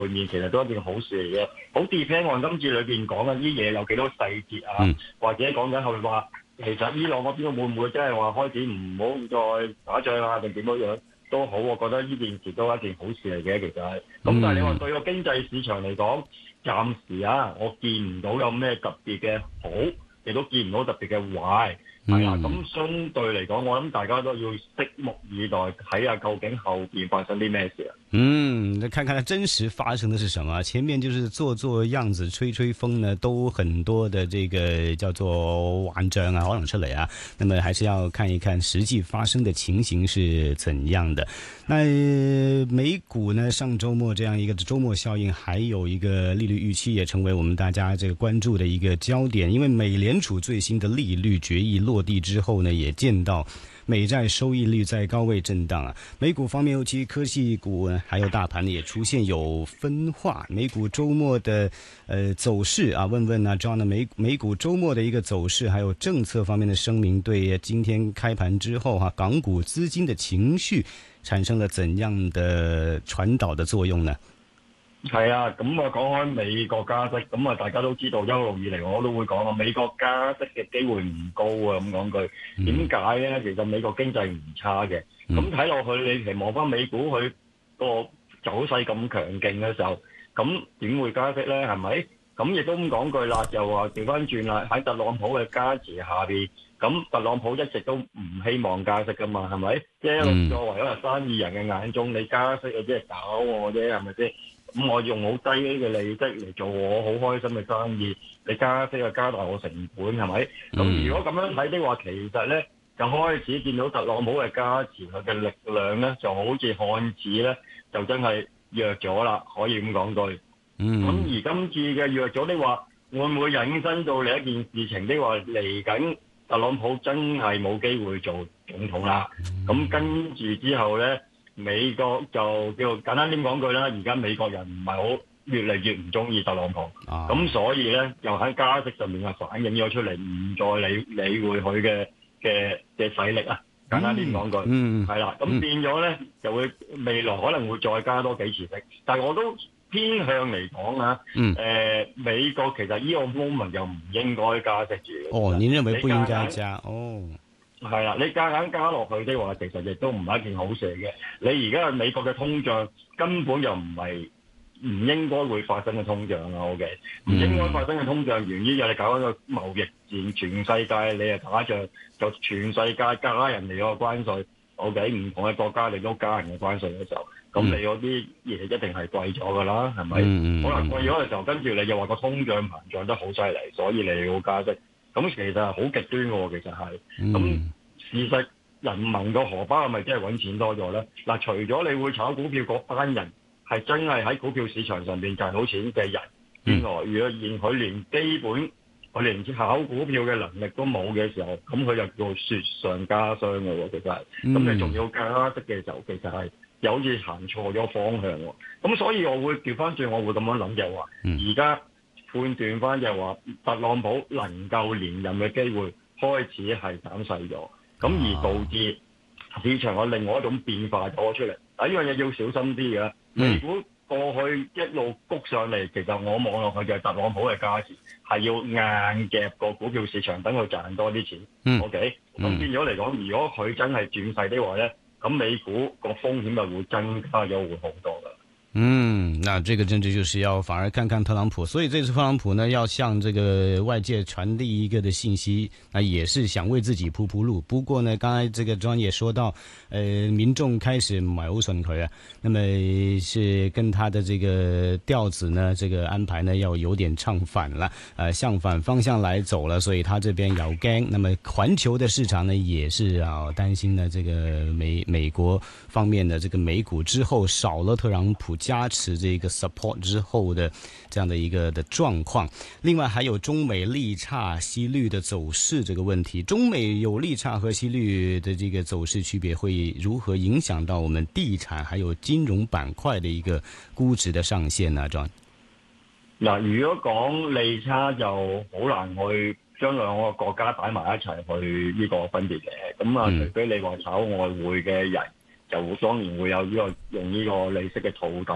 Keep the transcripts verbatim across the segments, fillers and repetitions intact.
面，其實都係一件好事嚟嘅。好 depend on 今次裏邊講緊啲嘢有幾多細節啊， 嗯、 或者講緊係話其實伊朗嗰邊會唔會真係話開始唔好再打仗啊，定點樣樣都好，我覺得呢件事都係一件好事嚟嘅，其實係。咁但係你話對個經濟市場嚟講，暫時啊，我見唔到有咩特別嘅好，亦都見唔到特別嘅壞。係啦，咁、嗯、相對嚟講，我諗大家都要拭目以待，睇下究竟後邊發生啲咩事啊。 嗯，那看看它真實發生的是什麼？前面就是做做樣子、吹吹風呢，都很多的這個叫做玩象啊，可能出嚟啊。那麼還是要看一看實際發生的情形是怎樣的。那美股呢，上周末這樣一個周末效應，還有一個利率預期，也成為我們大家這個關注的一個焦點。因為美聯儲最新的利率決議落地之後呢，也見到美債收益率在高位震盪啊。美股方面，尤其科技股呢，還有大盤呢，也出現有分化。美股周末的呃走勢啊，問問啊 John 呢，美美股周末的一個走勢，還有政策方面的聲明，對今天開盤之後哈、啊，港股資金的情緒產生了怎樣的傳導的作用呢？ 係啊，咁啊講開美國加息，咁啊大家都知道一路以嚟我都會講啊，美國加息嘅機會唔高啊，咁講句，點解咧？其實美國經濟唔差嘅，咁睇落去你其實望翻美股佢個走勢咁強勁嘅時候，咁點會加息咧？係咪？咁亦都咁講句啦，就話調翻轉啦，喺特朗普嘅加持下邊，咁特朗普一直都唔希望加息噶嘛，係咪？即係一個作為一個生意人嘅眼中，你加息啊，即係搞我啫，係咪先？咁我用好低嘅利息嚟做我好開心嘅生意，你加息啊加大我成本係咪？咁、嗯、如果咁樣睇的話，其實咧就開始見到特朗普嘅加持佢嘅力量咧，就好似看似咧就真係弱咗啦，可以咁講句。咁、嗯、而今次嘅弱咗的話，會唔會引申到另一件事情的話，嚟緊特朗普真係冇機會做總統啦？咁、嗯、跟住之後咧？美國就叫簡單啲講句啦，而家美國人唔係好越嚟越唔中意特朗普，咁、啊、所以咧又喺加息上面啊反映咗出嚟，唔再理理會佢嘅嘅嘅勢力啊。簡單啲講句，嗯，係啦，咁、嗯、變咗咧就會未來可能會再加多幾次息，但係我都偏向嚟講啊，誒、嗯呃、美國其實呢個 moment 又唔應該加息住。 哦，你認為不應該加？哦。 係啦，你夾硬加落去的話，其實亦都唔係一件好事嘅。你而家美國嘅通脹根本就唔係唔應該會發生嘅通脹啊 ，OK？唔應該發生嘅通脹源於就你搞一個貿易戰，全世界你係打仗，就全世界加人哋個關稅 ，OK？唔同嘅國家你都加人嘅關稅嘅時候，咁你嗰啲嘢一定係貴咗㗎啦，係咪？嗯、可能貴咗嘅時候，跟住你又話個通脹膨脹得好犀利，所以你要加息。咁其實係好極端嘅喎，其實係。咁、嗯、事實人民個荷包係咪真係揾錢多咗咧？嗱，除咗你會炒股票嗰班人係真係喺股票市場上邊賺到錢嘅人之外，如果連佢連基本佢連炒股票嘅能力都冇嘅時候，咁佢就叫雪上加霜嘅喎，其實係。咁、嗯、你仲要加息嘅時候，其實係又好似行錯咗方向喎。咁所以我會調翻轉，我會咁樣諗就係話，而家。判斷翻就係話，特朗普能夠連任嘅機會開始係減細咗，咁而導致市場有另外一種變化咗出嚟。第一樣嘢要小心啲嘅，美股過去一路谷上嚟，其實我望落去就係特朗普嘅加持，係要硬夾個股票市場，等佢賺多啲錢。嗯、OK，咁、嗯、變咗嚟講，如果佢真係轉勢的話咧，咁美股個風險就會增加咗會好多噶。 嗯，那這個政治就是要反而看看特朗普，所以這次特朗普呢要向這個外界傳遞一個的信息，那也是想為自己鋪鋪路。不過呢，剛才這個專業說到，呃，民眾開始唔係好信佢啊，那麼是跟他的這個調子呢，這個安排呢要有點唱反了，呃，向反方向來走了，所以他這邊有驚。那麼環球的市場呢也是啊擔心呢，這個美美國方面的這個美股之後少了特朗普加持這個 support 之後的這樣的一個的狀況，另外還有中美利差息率的走勢這個問題，中美有利差和息率的這個走勢區別會如何影響到我們地產還有金融板塊的一個估值的上限呢？John， 嗱，如果講利差就好難去將兩個國家擺埋一齊去呢個分別嘅，咁啊，除非你話炒外匯嘅人。就當然會有呢、這個用呢個利息嘅套戥，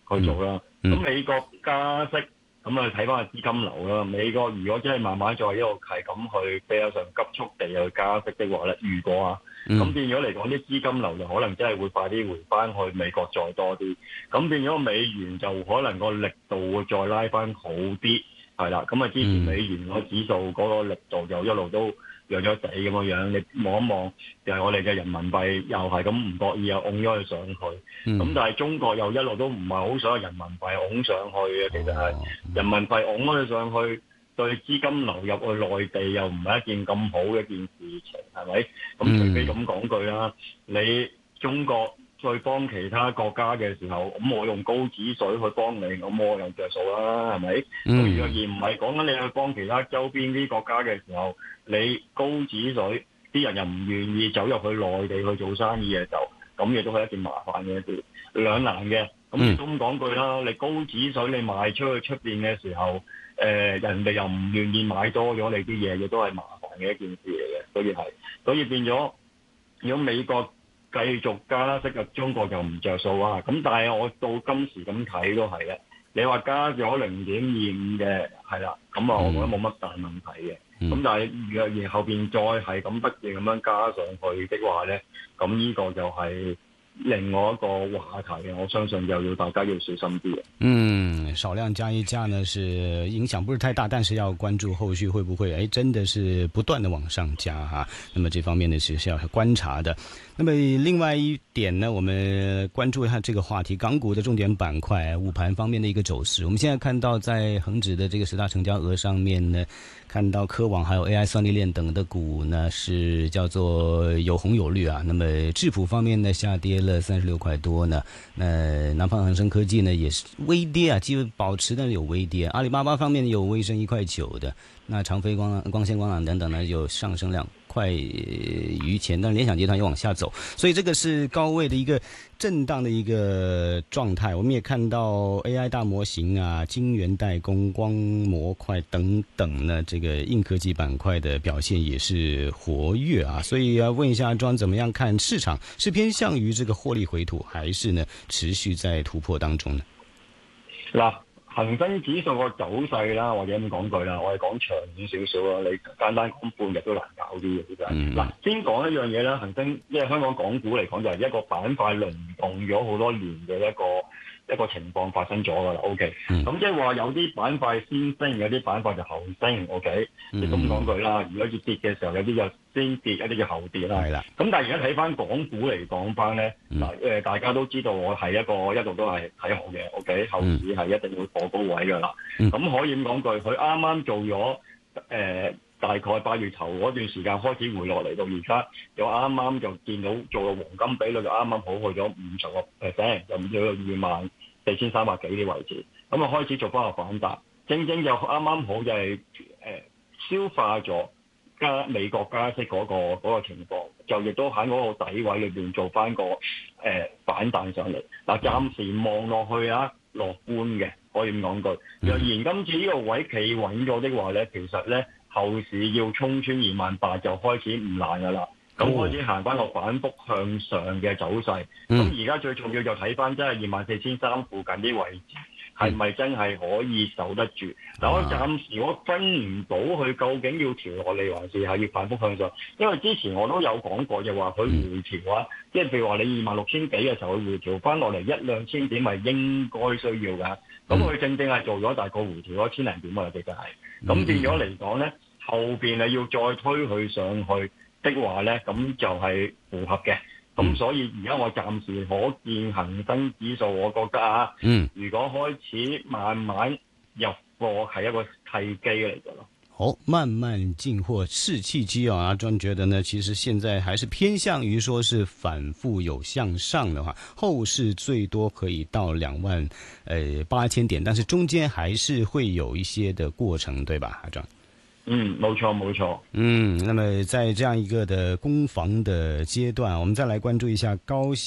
去做啦。咁、 嗯、 美國加息，咁啊睇翻個資金流啦。美國如果真係慢慢再一路係咁去比較上急速地去加息的話咧，如果啊，咁、嗯、變咗嚟講啲資金流就可能真係會快啲回翻去美國再多啲，咁變咗美元就可能個力度會再拉翻好啲，係啦。咁啊之前美元個指數嗰個力度就一路都弱咗地咁樣樣，你望一望就係我哋嘅人民幣又係咁唔覺意又拱咗佢上去，咁、嗯、但係中國又一路都唔係好想人民幣拱上去嘅，其實係人民幣拱咗佢上去，對資金流入去內地又唔係一件咁好嘅一件事情，係咪？咁除非咁講句啦，你中國再幫其他國家嘅時候，咁我用高指水去幫你，咁我有着數啦，係咪？咁、嗯、如果而唔係講緊你去幫其他周邊啲國家嘅時候，你高指水，啲人又唔願意走入去內地去做生意嘅時候，咁亦都係一件麻煩嘅一啲兩難嘅。咁亦都咁講句啦，你高指水你賣出去出邊嘅時候，誒、呃、人哋又唔願意買多咗你啲嘢，亦都係麻煩嘅一件事嚟嘅。所以係，所以變咗，如果美國繼續加息嘅，中國就唔着數啊。咁但係我到今時咁睇都係嘅。你話加咗零點二五嘅，係啦，咁啊，我覺得冇乜大問題嘅。咁、嗯、但係若然後邊再係咁不斷咁樣加上去的話咧，咁呢個就係另外一個話題嘅，我相信就要大家要小心啲嘅。 嗯，少量加一加呢，是影響不是太大，但是要關注後續會不會，誒，真的是不斷的往上加哈。那麼這方面呢，是是要觀察的。那麼另外一點呢，我們關注一下這個話題，港股的重點板塊午盤方面的一個走勢。我們現在看到在恒指的這個十大成交額上面呢，看到科網還有 A I 算力鏈等的股呢，是叫做有紅有綠啊。那麼智譜方面呢，下跌了三十六塊多呢。那南方恒生科技呢，也是微跌啊，基本保持的有微跌。阿里巴巴方面有微升一塊九的，那長飛光光纖光纜等等呢，有上升兩塊餘錢，但聯想集團又往下走，所以這個是高位的一個震盪的一個狀態。我們也看到 A I 大模型啊、晶圓代工、光模塊等等呢，這個硬科技板塊的表現也是活躍啊。所以要問一下莊，怎麼樣看市場？是偏向於這個獲利回吐，還是呢持續在突破當中呢？ 嗱，恒生指數個走勢啦，或者咁講句啦，我哋講長遠少少啦，你簡單講半日都難搞啲嘅，其實。嗱，先講一樣嘢啦，恒生即係香港港股嚟講，就係一個板塊輪動咗好多年嘅一個一個情況發生咗㗎啦。OK，咁即係話有啲板塊先升，有啲板塊就後升。OK，即係咁講句啦。如果要跌嘅時候，有啲就先跌，一啲就後跌啦。係啦。咁但係而家睇翻港股嚟講翻咧，嗱、嗯、誒，大家都知道我係一個一路都係睇好嘅。OK，後市係一定會過高位㗎啦。咁、嗯、可以咁講句，佢啱啱做咗誒、呃、大概八月頭嗰段時間開始回落嚟到而家，又啱啱就見到做個黃金比率就啱啱好去咗五十個 percent，就去到二萬四千三百幾啲位置，咁啊開始做翻個反彈，正正就啱啱好就係、是、誒、呃、消化咗加美國加息嗰、那個嗰、那個情況，就亦都喺嗰個底位裏邊做翻個誒、呃、反彈上嚟。嗱，暫時望落去啊，樂觀嘅，可以咁講句。若然今次呢個位企穩咗的話咧，其實咧後市要衝穿二萬八就開始唔難噶啦。咁開始行翻個反覆向上嘅走勢。咁而家最重要就睇翻真係二萬四千三附近啲位置，係咪真係可以守得住？但我暫時我分唔到佢究竟要調落嚟，還是係要反覆向上。因為之前我都有講過，就話佢回調啊，即係譬如話你二萬六千幾嘅時候，佢回調翻落嚟一兩千點，係應該需要㗎。咁佢正正係做咗大概回調咗千零點啊，其實係。咁變咗嚟講咧，後邊係要再推佢上去的話咧，咁就係符合嘅。咁所以而家我暫時可見恒生指數，我覺得啊，嗯，如果開始慢慢入貨係一個契機嚟嘅咯。 好，慢慢進貨是契機啊！阿莊覺得呢，其實現在還是偏向於說是反覆有向上的話，後市最多可以到兩萬呃八千點，但是中間還是會有一些的過程，對吧，阿莊？ 嗯，冇錯冇錯。 嗯，那麼在這樣一個的攻防的階段，我們再來關注一下高息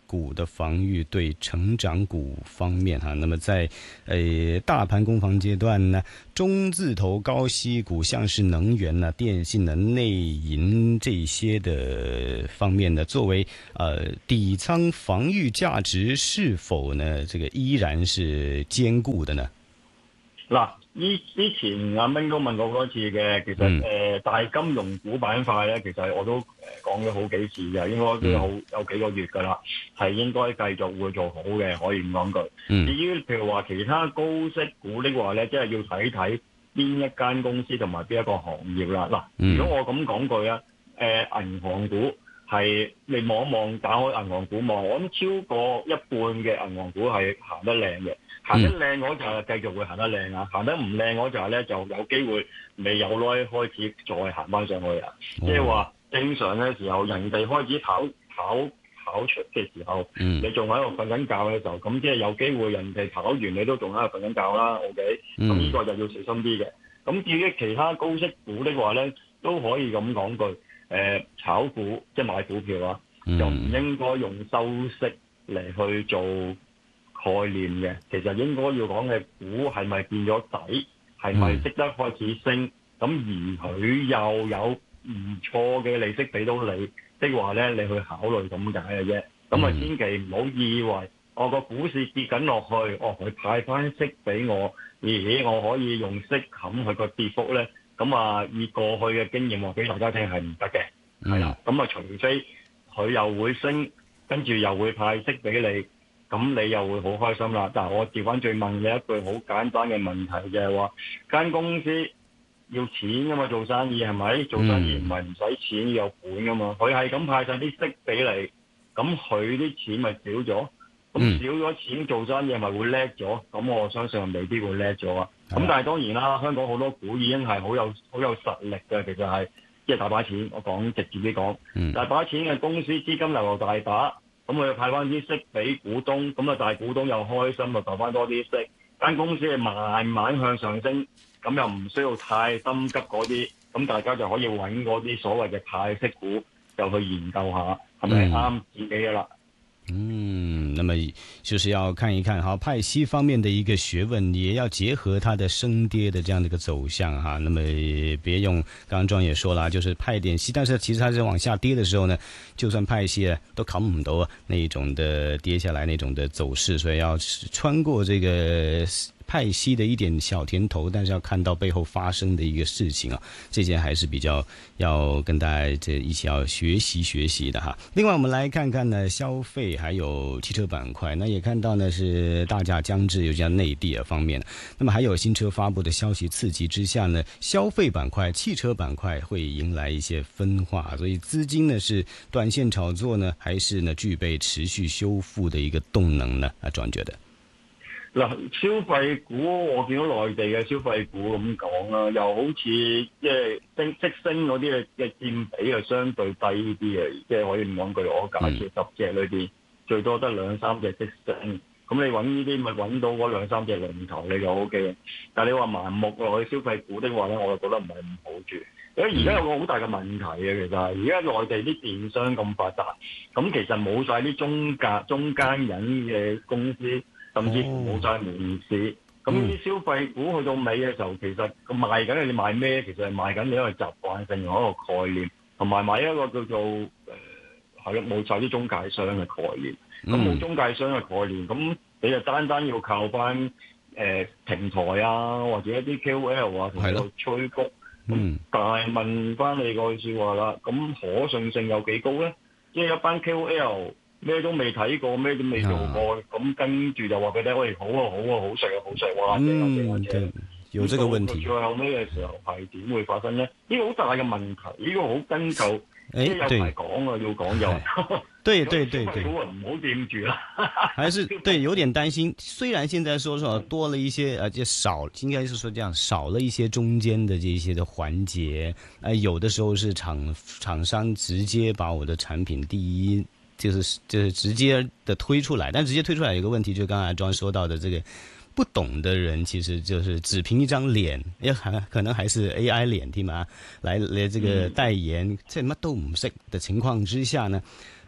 股的防御对成长股方面哈，那么在呃大盘攻防阶段呢，中字头高息股像是能源呢、电信呢、内银这些的方面呢，作为呃底仓防御價值是否呢這個依然是堅固的呢？ 嗱，依之前阿明都問過好多次嘅，其實誒、嗯呃、大金融股板塊咧，其實我都誒講咗好幾次嘅，應該都好有幾個月㗎啦，係應該繼續會做好嘅，可以咁講句。嗯、至於譬如話其他高息股的話咧，即係要睇睇邊一間公司同埋邊一個行業啦。嗱、嗯，如果我咁講句啊，誒、呃、銀行股。係你望一望，打開銀行股望，我諗超過一半嘅銀行股係行得靚嘅，行得靚嗰就係繼續會行得靚啊，行得唔靚嗰就係咧就有機會未有耐開始再行翻上去啊，即係話正常嘅時候，人哋開始跑跑跑出嘅時候，嗯、你仲喺度瞓緊覺嘅時候，咁即係有機會人哋跑完你都仲喺度瞓緊覺啦 ，OK，咁呢、嗯、個就要小心啲嘅。咁至於其他高息股的話咧，都可以咁講句。誒、呃、炒股即係買股票啊，嗯、就唔應該用收息嚟去做概念嘅。其實應該要講嘅股係咪變咗底，係咪識得開始升？咁、嗯、而佢又有唔錯嘅利息俾到你的話咧，你去考慮咁解嘅啫。咁啊，千祈唔好以為我個股市跌緊落去，哦佢派翻息俾我，而我可以用息冚佢個跌幅咧。咁啊，以過去嘅經驗話俾大家聽係唔得嘅，係啦、嗯。咁啊，除非佢又會升，跟住又會派息俾你，咁你又會好開心啦。但係我調翻轉問你一句好簡單嘅問題，就係話間公司要錢㗎嘛，做生意係咪？做生意唔係唔使錢，要有本㗎嘛。佢係咁派晒啲息俾你，咁佢啲錢咪少咗？咁少咗錢做生意係咪會叻咗？咁我相信未必會叻咗啊。咁但係當然啦，香港好多股已經係好有好有實力嘅，其實係即係大把錢。我講直接啲講，嗯、大把錢嘅公司資金流又大把，咁佢派翻啲息俾股東，咁啊大股東又開心，就投翻多啲息。間公司係慢慢向上升，咁又唔需要太心急嗰啲，咁大家就可以揾嗰啲所謂嘅派息股，就去研究下係咪啱自己嘅啦。 嗯，那麼就是要看一看哈，派息方面的一個學問，也要結合它的升跌的這樣的一個走向哈。那麼別用剛剛莊也說了，就是派點息，但是其實它是往下跌的時候呢，就算派息都扛唔到啊那一種的跌下來那種的走勢，所以要穿過這個派息的一點小甜頭，但是要看到背後發生的一個事情啊，這件還是比較要跟大家這一起要學習學習的哈。另外我們來看看呢消費還有汽車板塊，那也看到呢是大駕將至，尤其在內地方面，那麼還有新車發布的消息刺激之下呢，消費板塊、汽車板塊會迎來一些分化，所以資金呢是短線炒作呢，還是呢具備持續修復的一個動能呢？啊，莊覺得。 嗱，消費股我見到內地嘅消費股咁講啦，又好似即係升即升嗰啲嘅嘅佔比係相對低啲嘅，即係可以唔講句，我假設十隻裏邊最多得兩三隻即升，咁你揾呢啲咪揾到嗰兩三隻龍頭你就 O K 嘅。但係你話盲目落去消費股的話咧，我就覺得唔係咁好住。因為而家有個好大嘅問題嘅，其實係而家內地啲電商咁發達，咁其實冇晒啲中間中間人嘅公司。甚至乎冇晒門市，咁啲消費股去到尾嘅時候，其實個賣緊你賣咩？其實係賣緊你一個習慣性嘅一個概念，同埋買一個叫做誒係咯冇晒啲中介商嘅概念。咁冇中介商嘅概念，咁你就單單要靠翻誒、呃、平台啊，或者一啲 K O L 啊，同佢度催谷。咁但係問翻你個説話啦，咁可信性有幾高咧？即係一班 K O L。咩都未睇過，咩都未做過，咁、啊、跟住就話俾你聽，喂，好啊，好啊，好食啊，好食，哇！正啊，正啊，正！有這個問題。最後尾嘅時候係點會發生呢？呢個好大嘅問題，呢、這個好根究，即係有排講啊，要講又。 對對對對。 唔好掂住啦。 還是對，有點擔心。雖然現在說說多了一些，而且少，應該是說這樣少了一些中間的這些的環節。呃，有的時候是廠廠商直接把我的產品第一。就是就是直接的推出來，但直接推出來有個問題，就剛才莊說到的這個不懂的人，其實就是只憑一張臉，也還可能還是 A I 臉，添嘛，來來這個代言，在乜都唔識的情況之下呢，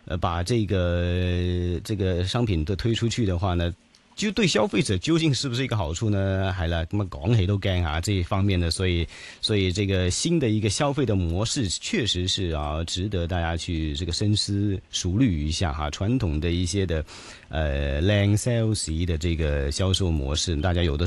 呃把這個這個商品都推出去的話呢，就對消費者究竟是不是一個好處呢？係啦，咁啊講起都驚啊，這一方面呢，所以所以這個新的一個消費的模式，確實是啊，值得大家去這個深思熟慮一下哈。傳統的一些的，呃，靚 sales 的這個銷售模式，大家有的